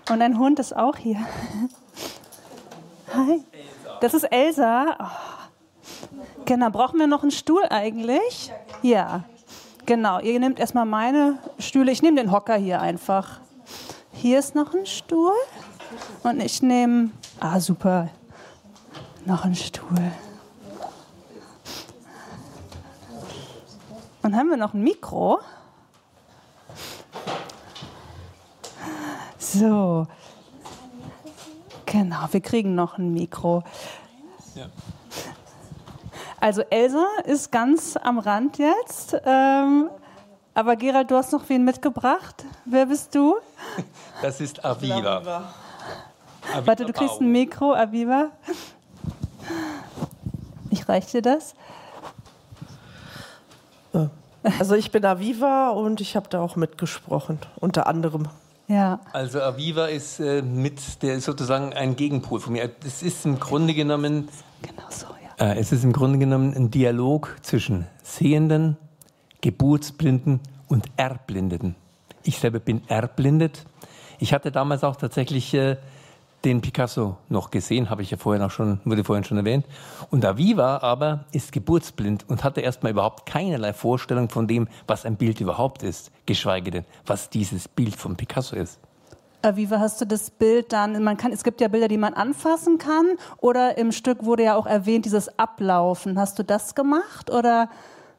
Und ein Hund ist auch hier. Hi. Das ist Elsa. Oh. Genau, brauchen wir noch einen Stuhl eigentlich? Ja. Genau, ihr nehmt erstmal meine Stühle. Ich nehme den Hocker hier einfach. Hier ist noch ein Stuhl. Und ich nehme... Ah, super. Noch ein Stuhl. Und haben wir noch ein Mikro? So. Genau, wir kriegen noch ein Mikro. Ja. Also Elsa ist ganz am Rand jetzt. Aber Gerald, du hast noch wen mitgebracht. Wer bist du? Das ist Aviva. Warte, du kriegst ein Mikro, Aviva. Ich reiche dir das. Also ich bin Aviva und ich habe da auch mitgesprochen, unter anderem. Ja. Also Aviva ist der ist sozusagen ein Gegenpol von mir. Es ist im Grunde genommen es ist im Grunde genommen ein Dialog zwischen Sehenden, Geburtsblinden und Erblindeten. Ich selber bin erblindet. Ich hatte damals auch tatsächlich den Picasso noch gesehen, wurde vorhin schon erwähnt. Und Aviva aber ist geburtsblind und hatte erstmal überhaupt keinerlei Vorstellung von dem, was ein Bild überhaupt ist, geschweige denn, was dieses Bild von Picasso ist. Aviva, hast du das Bild dann, es gibt ja Bilder, die man anfassen kann, oder im Stück wurde ja auch erwähnt, dieses Ablaufen. Hast du das gemacht, oder?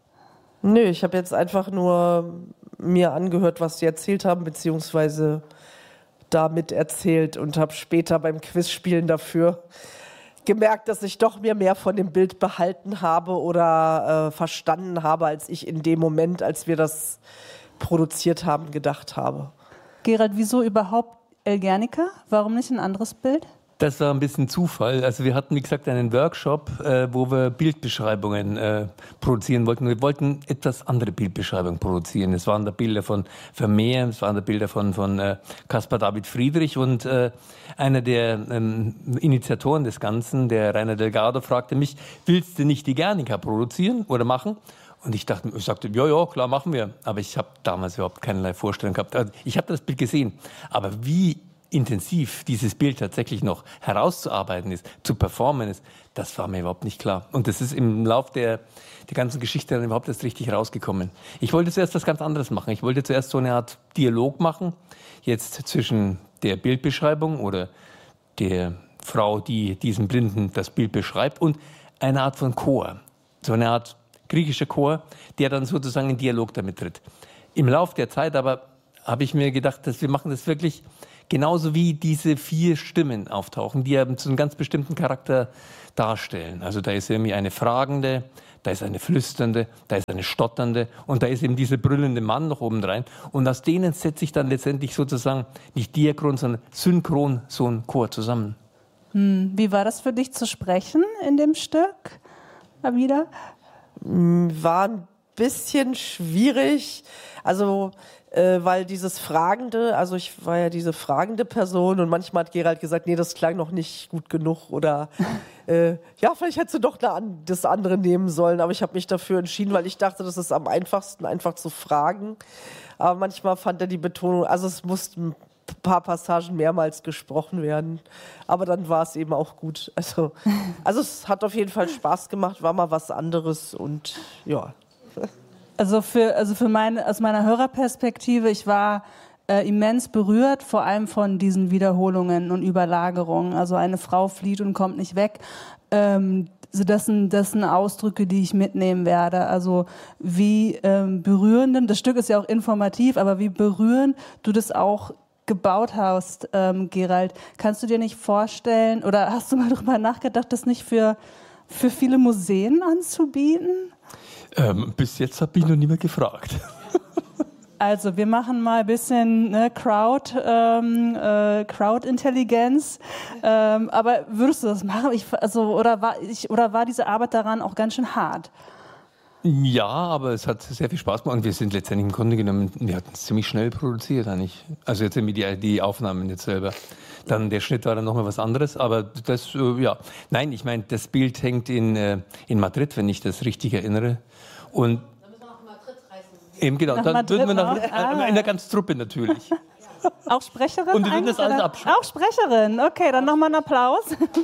Nö, ich habe jetzt einfach nur mir angehört, was sie erzählt haben, beziehungsweise damit erzählt und habe später beim Quizspielen dafür gemerkt, dass ich doch mir mehr von dem Bild behalten habe oder verstanden habe, als ich in dem Moment, als wir das produziert haben, gedacht habe. Gerald, wieso überhaupt El Guernica? Warum nicht ein anderes Bild? Das war ein bisschen Zufall. Also wir hatten, wie gesagt, einen Workshop, wo wir Bildbeschreibungen produzieren wollten. Wir wollten etwas andere Bildbeschreibungen produzieren. Es waren da Bilder von Vermeer, es waren da Bilder von Caspar David Friedrich und einer der Initiatoren des Ganzen, der Rainer Delgado, fragte mich, willst du nicht die Guernica produzieren oder machen? Und ich sagte, ja, klar, machen wir. Aber ich habe damals überhaupt keinerlei Vorstellung gehabt. Also ich habe das Bild gesehen, aber wie intensiv dieses Bild tatsächlich noch herauszuarbeiten ist, zu performen ist, das war mir überhaupt nicht klar. Und das ist im Lauf der ganzen Geschichte dann überhaupt erst richtig rausgekommen. Ich wollte zuerst was ganz anderes machen. Ich wollte zuerst so eine Art Dialog machen, jetzt zwischen der Bildbeschreibung oder der Frau, die diesem Blinden das Bild beschreibt, und eine Art von Chor. So eine Art griechischer Chor, der dann sozusagen in Dialog damit tritt. Im Lauf der Zeit aber habe ich mir gedacht, dass wir machen das wirklich genauso, wie diese 4 Stimmen auftauchen, die ja so einen ganz bestimmten Charakter darstellen. Also da ist irgendwie eine fragende, da ist eine flüsternde, da ist eine stotternde und da ist eben dieser brüllende Mann noch obendrein. Und aus denen setzt sich dann letztendlich sozusagen nicht diachron, sondern synchron so ein Chor zusammen. Wie war das für dich zu sprechen in dem Stück, Abida? War ein bisschen schwierig, also weil dieses Fragende, also ich war ja diese fragende Person und manchmal hat Gerald gesagt, nee, das klang noch nicht gut genug oder ja, vielleicht hättest du doch das andere nehmen sollen, aber ich habe mich dafür entschieden, weil ich dachte, das ist am einfachsten, einfach zu fragen, aber manchmal fand er die Betonung, also es mussten ein paar Passagen mehrmals gesprochen werden, aber dann war es eben auch gut, also es hat auf jeden Fall Spaß gemacht, war mal was anderes und ja. Also aus meiner Hörerperspektive, ich war immens berührt, vor allem von diesen Wiederholungen und Überlagerungen. Also eine Frau flieht und kommt nicht weg. Das sind Ausdrücke, die ich mitnehmen werde. Also wie berührend, das Stück ist ja auch informativ, aber wie berührend du das auch gebaut hast, Gerald. Kannst du dir nicht vorstellen, oder hast du mal darüber nachgedacht, das nicht für viele Museen anzubieten? Bis jetzt habe ich noch niemand gefragt. Also wir machen mal ein bisschen Crowd-Intelligenz. Aber würdest du das machen? Oder war diese Arbeit daran auch ganz schön hart? Ja, aber es hat sehr viel Spaß gemacht und wir sind letztendlich im Grunde genommen, wir hatten es ziemlich schnell produziert eigentlich. Also jetzt die Aufnahmen jetzt selber. Dann der Schnitt war dann nochmal was anderes, aber das, ja. Nein, ich meine, das Bild hängt in Madrid, wenn ich das richtig erinnere. Und dann müssen wir nach Madrid reisen. Eben genau, dann würden wir in der ganzen Truppe natürlich. Auch Sprecherin? Und wir würden das alles abschreiben. Auch Sprecherin. Okay, dann nochmal einen Applaus.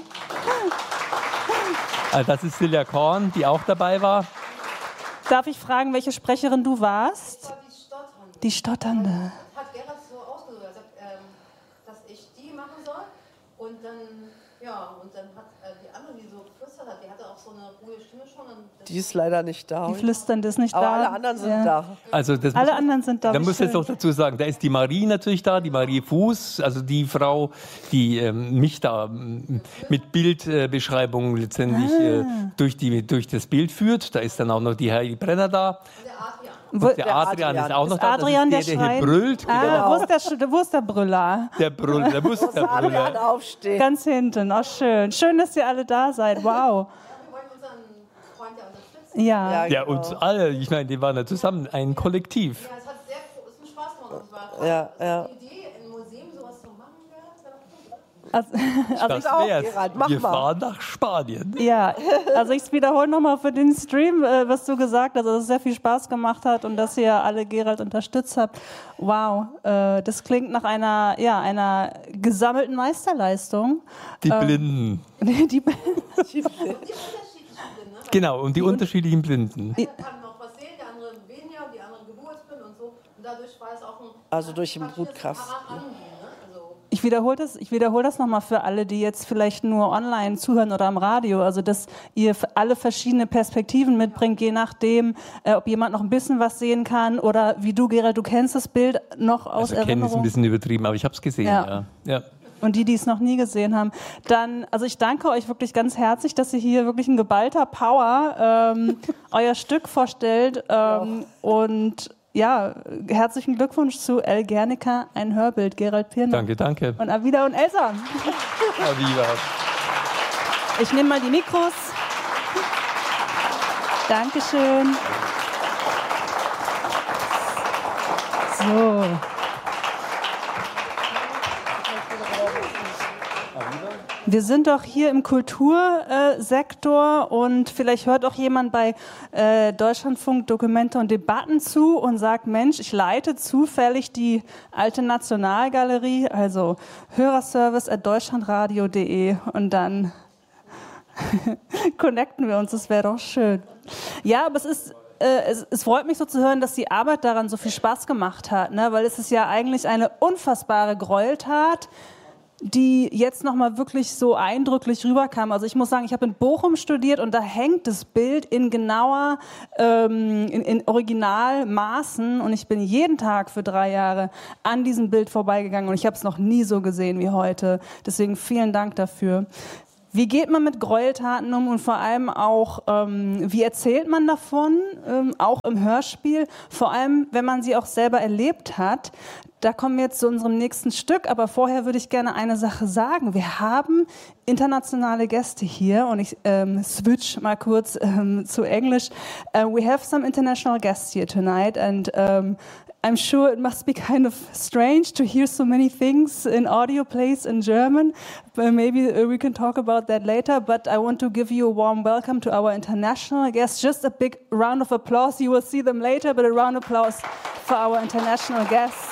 Das ist Silja Korn, die auch dabei war. Darf ich fragen, welche Sprecherin du warst? Ich war die Stotternde. Die Stotternde. Hat Gerhard so ausgesucht, er sagt, dass ich die machen soll. Und dann hat die andere, die so geflüstert hat, die hatte auch so eine ruhige Stimme schon. Die ist leider nicht da. Die Flüsternde ist nicht Aber da. alle anderen sind da. Also Alle anderen sind da. Da wie muss ich jetzt schön. noch dazu sagen, da ist die Marie natürlich da, die Marie Fuß, also die Frau, die mich da mit Bildbeschreibungen letztendlich durch das Bild führt. Da ist dann auch noch die Heidi Brenner da. Der Adrian ist auch noch da. Adrian, das ist der hier brüllt. Genau. Wo ist der Brüller? Der Brüller, der muss der Adrian Brüller. aufstehen. Ganz hinten. Oh, schön. Schön, dass ihr alle da seid. Wow. Wir wollen unseren Freund ja unterstützen. Ja. Ja, uns alle. Ich meine, die waren ja zusammen ein Kollektiv. Ja, es hat ist Spaß gemacht. Es war Ja. die Idee, im Museum sowas zu machen. Das wär's. Gerald, mach Wir mal. fahren nach Spanien. Ja, also ich wiederhole nochmal für den Stream, was du gesagt hast, dass es sehr viel Spaß gemacht hat und dass ihr alle Gerald unterstützt habt. Wow, das klingt nach einer gesammelten Meisterleistung. Die Blinden. Die, Genau, und die unterschiedlichen Blinden. kann noch was sehen, der andere weniger, die andere Geburtsbild und so. Und dadurch war es auch ein Also durch den Brutkraft. ich wiederhole das nochmal für alle, die jetzt vielleicht nur online zuhören oder am Radio. Also, dass ihr alle verschiedene Perspektiven mitbringt, je nachdem, ob jemand noch ein bisschen was sehen kann oder wie du, Gerald, du kennst das Bild noch aus Also kennen ist ein Erinnerung. bisschen übertrieben, aber ich habe es gesehen. Ja. Und die es noch nie gesehen haben. Dann, also ich danke euch wirklich ganz herzlich, dass ihr hier wirklich in geballter Power euer Stück vorstellt. Und ja, herzlichen Glückwunsch zu El Guernica, ein Hörbild, Gerald Pirner. Danke. Und Avida und Elsa. Aviva. Ich nehme mal die Mikros. Dankeschön. So. Wir sind doch hier im Kultursektor und vielleicht hört auch jemand bei Deutschlandfunk Dokumente und Debatten zu und sagt, Mensch, ich leite zufällig die Alte Nationalgalerie, also hörerservice@deutschlandradio.de und dann connecten wir uns, das wäre doch schön. Ja, aber es freut mich so zu hören, dass die Arbeit daran so viel Spaß gemacht hat, ne? Weil es ist ja eigentlich eine unfassbare Gräueltat, die jetzt nochmal wirklich so eindrücklich rüberkam. Also ich muss sagen, ich habe in Bochum studiert und da hängt das Bild in genauer, in Originalmaßen und ich bin jeden Tag für 3 Jahre an diesem Bild vorbeigegangen und ich habe es noch nie so gesehen wie heute. Deswegen vielen Dank dafür. Wie geht man mit Gräueltaten um und vor allem auch, wie erzählt man davon, auch im Hörspiel, vor allem, wenn man sie auch selber erlebt hat. Da kommen wir jetzt zu unserem nächsten Stück, aber vorher würde ich gerne eine Sache sagen. Wir haben internationale Gäste hier und ich switch mal kurz zu Englisch. We have some international guests here tonight and I'm sure it must be kind of strange to hear so many things in audio plays in German. Maybe we can talk about that later, but I want to give you a warm welcome to our international guests. Just a big round of applause. You will see them later, but a round of applause for our international guests.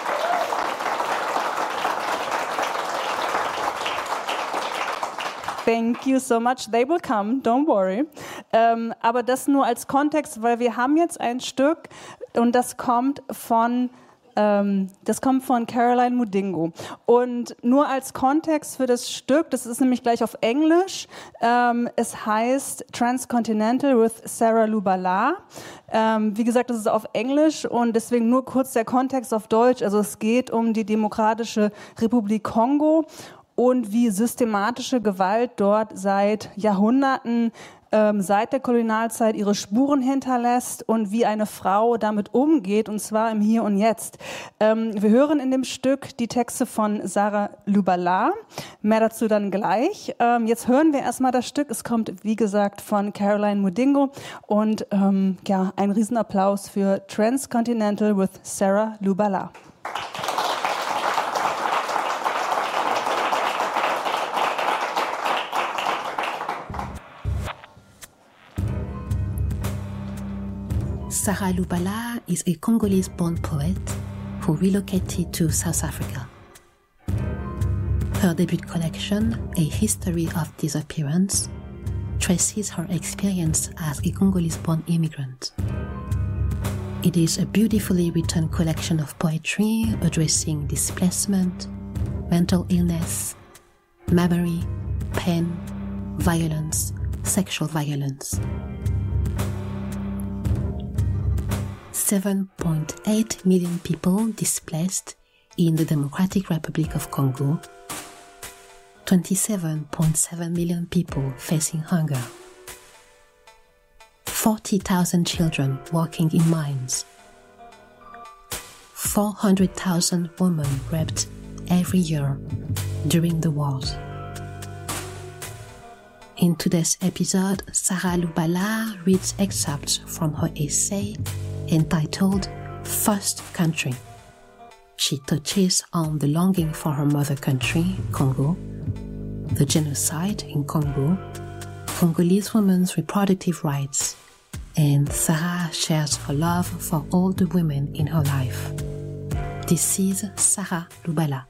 Thank you so much. They will come, don't worry. Aber das nur als Kontext, weil wir haben jetzt ein Stück und das kommt von Caroline Mudingo. Und nur als Kontext für das Stück, das ist nämlich gleich auf Englisch, es heißt Transcontinental with Sarah Lubala. Wie gesagt, das ist auf Englisch und deswegen nur kurz der Kontext auf Deutsch. Also es geht um die Demokratische Republik Kongo und wie systematische Gewalt dort seit Jahrhunderten, seit der Kolonialzeit ihre Spuren hinterlässt und wie eine Frau damit umgeht, und zwar im Hier und Jetzt. Wir hören in dem Stück die Texte von Sarah Lubala, mehr dazu dann gleich. Jetzt hören wir erstmal das Stück, es kommt wie gesagt von Caroline Mudingo und ja, ein Riesenapplaus für Transcontinental with Sarah Lubala. Sarah Lubala is a Congolese-born poet who who relocated to South Africa. Her debut collection, A History of Disappearance, traces her experience as a Congolese-born immigrant. It is a beautifully written collection of poetry addressing displacement, mental illness, memory, pain, violence, sexual violence. 7.8 million people displaced in the Democratic Republic of Congo, 27.7 million people facing hunger, 40,000 children working in mines, 400,000 women raped every year during the wars. In today's episode, Sarah Lubala reads excerpts from her essay entitled First Country. She touches on the longing for her mother country, Congo, the genocide in Congo, Congolese women's reproductive rights, and Sarah shares her love for all the women in her life. This is Sarah Lubala.